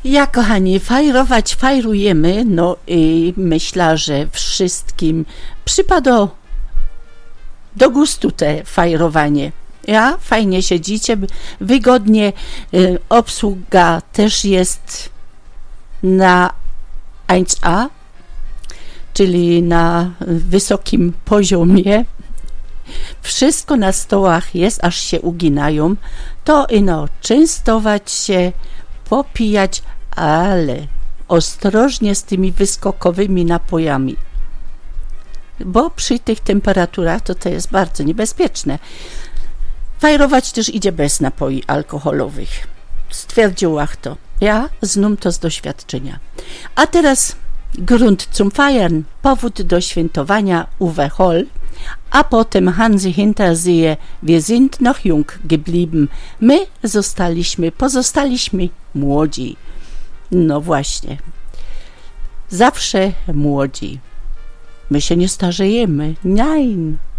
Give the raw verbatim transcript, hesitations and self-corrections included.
Ja, kochani, fajrować fajrujemy, no i myślę, że wszystkim przypada do gustu te fajrowanie. Ja, fajnie siedzicie, wygodnie, y, obsługa też jest na jeden A, czyli na wysokim poziomie. Wszystko na stołach jest, aż się uginają. To ino częstować się, popijać, ale ostrożnie z tymi wyskokowymi napojami, bo przy tych temperaturach to to jest bardzo niebezpieczne. Fajrować też idzie bez napoi alkoholowych. Stwierdziłach to. Ja znam to z doświadczenia. A teraz Grund zum Feiern, powód do świętowania Uwe Holl, a potem Hansi Hinterseer, wir sind noch jung geblieben. My zostaliśmy, pozostaliśmy młodzi. No właśnie. Zawsze młodzi. My się nie starzejemy. Nein.